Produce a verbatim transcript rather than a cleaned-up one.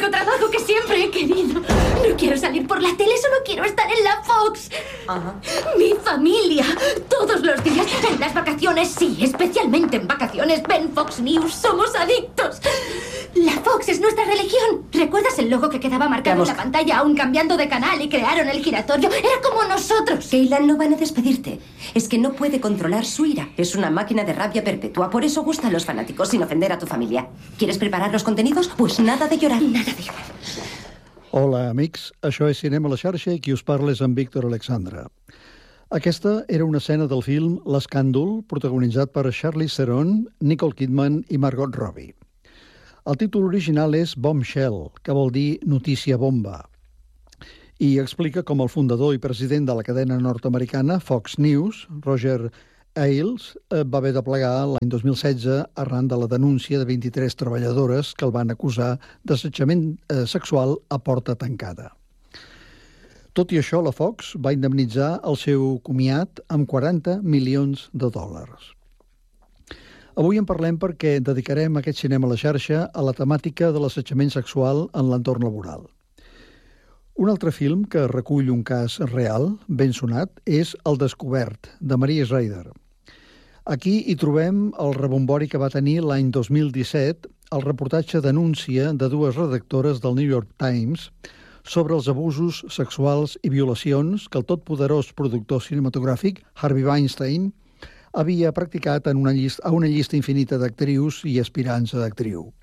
único trabajo que siempre he querido. No quiero salir por la tele, solo quiero estar en la Fox. Ajá. Mi familia, todos los días, en las vacaciones, sí, especialmente en vacaciones, ven Fox News, somos adictos. La Fox es nuestra religión. ¿Recuerdas el logo que quedaba marcado Vamos. en la pantalla aún cambiando de canal y crearon el giratorio? Era como nosotros. Kayla, no van a despedirte. Es que no puede controlar su ira. Es una máquina de rabia perpetua. Por eso gusta a los fanáticos, sin ofender a tu familia. ¿Quieres preparar los contenidos? Pues nada de llorar. Nada de llorar. Hola, amics. Això és Cinema a la xarxa i qui us parla és en Víctor Alexandra. Aquesta era una escena del film L'Escàndol, protagonitzat per Charlize Theron, Nicole Kidman i Margot Robbie. El títol original és Bombshell, que vol dir notícia bomba, i explica com el fundador i president de la cadena nord-americana Fox News, Roger Ailes, va haver de plegar l'any dos mil setze arran de la denúncia de vint-i-tres treballadores que el van acusar d'assetjament sexual a porta tancada. Tot i això, la Fox va indemnitzar el seu comiat amb quaranta milions de dòlars. Avui en parlem perquè dedicarem aquest cinema a la xarxa a la temàtica de l'assetjament sexual en l'entorn laboral. Un altre film que recull un cas real, ben sonat, és El Descobert, de Maria Schrader. Aquí hi trobem el rebombori que va tenir l'any dos mil disset el reportatge denúncia de dues redactores del New York Times sobre els abusos sexuals i violacions que el totpoderós productor cinematogràfic Harvey Weinstein havia practicat en una llista, a una llista infinita d'actrius i aspirants a actriu.